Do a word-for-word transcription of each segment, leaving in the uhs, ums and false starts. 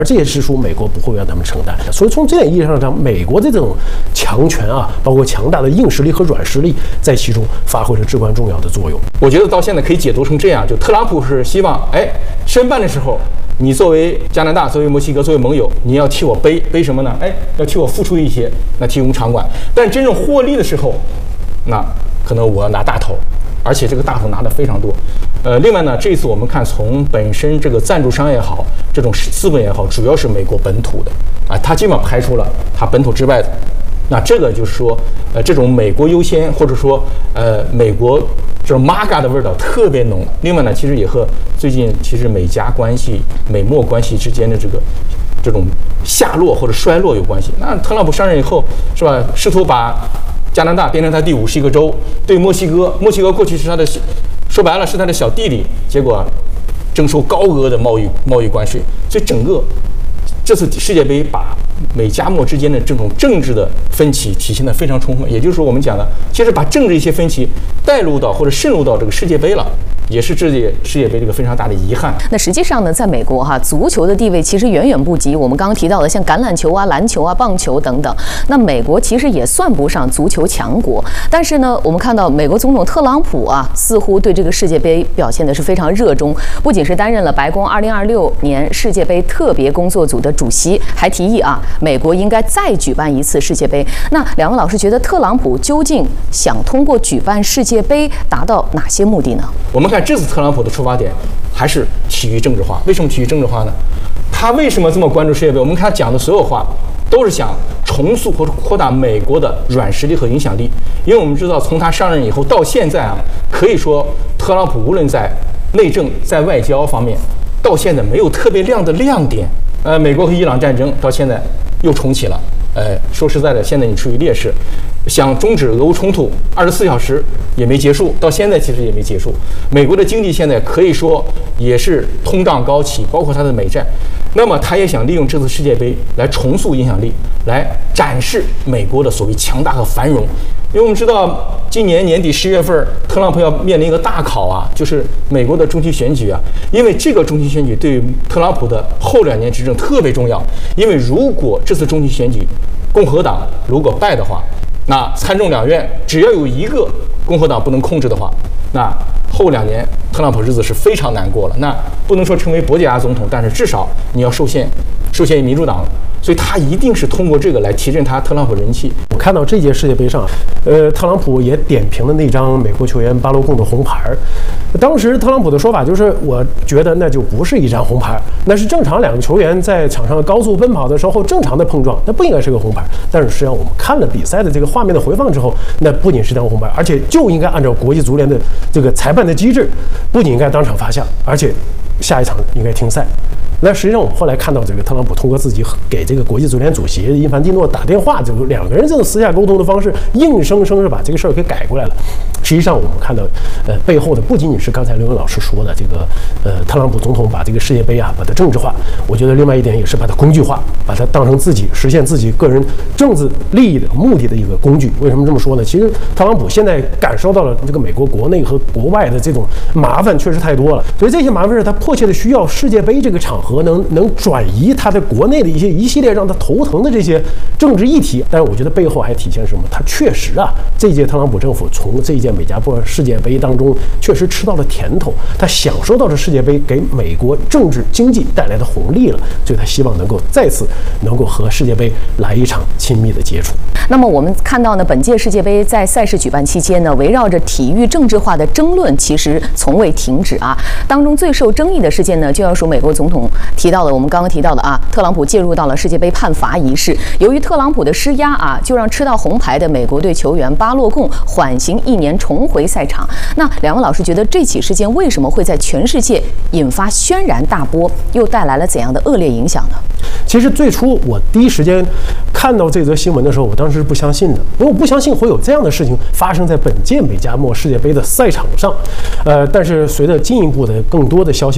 这些支出美国不会让他们承担。所以从这点意义上讲，美国的这种强权啊，包括强大的硬实力和软实力，在其中发挥着至关重要的作用。 我觉得到现在可以解读成这样：就特朗普是希望，哎，申办的时候，你作为加拿大、作为墨西哥、作为盟友，你要替我背背什么呢？哎，要替我付出一些，那提供场馆。但真正获利的时候，那可能我要拿大头。而且这个大头拿的非常多，呃，另外呢，这次我们看从本身这个赞助商也好，这种资本也好，主要是美国本土的啊，它基本上排除了它本土之外的。那这个就是说，呃，这种美国优先或者说呃美国这种 M A G A 的味道特别浓。另外呢，其实也和最近其实美加关系、美墨关系之间的这个这种下落或者衰落有关系。那特朗普上任以后是吧，试图把加拿大变成他第五十一个州，对墨西哥，墨西哥过去是他的，说白了是他的小弟弟，结果征收高额的贸易贸易关税，所以整个这次世界杯把美加墨之间的这种政治的分歧体现得非常充分。也就是说，我们讲的，其实把政治一些分歧带入到或者渗入到这个世界杯了。也是这届世界杯这个非常大的遗憾。 那实际上呢，在美国哈，足球的地位其实远远不及我们刚刚提到的像橄榄球啊、篮球啊、棒球等等。那美国其实也算不上足球强国，但是呢，我们看到美国总统特朗普啊，似乎对这个世界杯表现的是非常热衷，不仅是担任了白宫二零二六年世界杯特别工作组的主席，还提议啊，美国应该再举办一次世界杯。那两位老师觉得，特朗普究竟想通过举办世界杯达到哪些目的呢？ 我们看。这次特朗普的出发点还是体育政治化。为什么体育政治化呢？他为什么这么关注世界杯？我们看他讲的所有话都是想重塑或者扩大美国的软实力和影响力。因为我们知道，从他上任以后到现在啊，可以说特朗普无论在内政、在外交方面，到现在没有特别亮的亮点。呃，美国和伊朗战争到现在又重启了。呃，说实在的，现在你处于劣势。想终止俄乌冲突，二十四小时也没结束，到现在其实也没结束。美国的经济现在可以说也是通胀高企，包括它的美债。那么他也想利用这次世界杯来重塑影响力，来展示美国的所谓强大和繁荣。因为我们知道，今年年底十月份，特朗普要面临一个大考啊，就是美国的中期选举啊。因为这个中期选举对于特朗普的后两年执政特别重要。因为如果这次中期选举共和党如果败的话，那参众两院只要有一个共和党不能控制的话，那后两年特朗普日子是非常难过了。那不能说成为伯爵总统，但是至少你要受限，受限于民主党。所以他一定是通过这个来提振他特朗普人气。 我看到这届世界杯上，呃，特朗普也点评了那张美国球员巴洛贡的红牌。当时特朗普的说法就是，我觉得那就不是一张红牌，那是正常两个球员在场上高速奔跑的时候正常的碰撞，那不应该是个红牌。但是实际上我们看了比赛的这个画面的回放之后，那不仅是张红牌，而且就应该按照国际足联的这个裁判的机制，不仅应该当场罚下，而且下一场应该停赛。那实际上我们后来看到，这个特朗普通过自己给这个国际足联主席因凡蒂诺打电话，就两个人这种私下沟通的方式，硬生生是把这个事儿给改过来了。实际上我们看到，呃，背后的不仅仅是刚才刘勇老师说的这个，呃，特朗普总统把这个世界杯啊，把它政治化。我觉得另外一点也是把它工具化，把它当成自己实现自己个人政治利益的目的的一个工具。为什么这么说呢？其实特朗普现在感受到了这个美国国内和国外的这种麻烦确实太多了，所以这些麻烦是他迫切的需要世界杯这个场合。和能能转移他在国内的一些一系列让他头疼的这些政治议题，但是我觉得背后还体现什么？他确实啊，这一届特朗普政府从这一届美加墨世界杯当中确实吃到了甜头，他享受到了世界杯给美国政治经济带来的红利了，所以他希望能够再次能够和世界杯来一场亲密的接触。 那么我们看到呢，本届世界杯在赛事举办期间呢，围绕着体育政治化的争论其实从未停止啊。当中最受争议的事件呢，就要数美国总统提到的，我们刚刚提到的啊，特朗普介入到了世界杯判罚仪式。由于特朗普的施压啊，就让吃到红牌的美国队球员巴洛贡缓刑一年，重回赛场。那两位老师觉得这起事件为什么会在全世界引发轩然大波，又带来了怎样的恶劣影响呢？ 其实最初我第一时间看到这则新闻的时候，我当时是不相信的，因为我不相信会有这样的事情发生在本届美加墨世界杯的赛场上。呃，但是随着进一步的更多的消息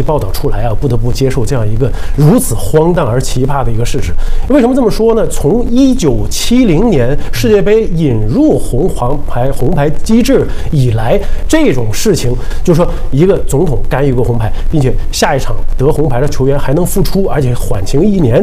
报道出来啊，不得不接受这样一个如此荒诞而奇葩的一个事实。为什么这么说呢？从一九七零年世界杯引入红黄牌红牌机制以来，这种事情就是说一个总统干预一个红牌，并且下一场得红牌的球员还能复出，而且缓刑一年，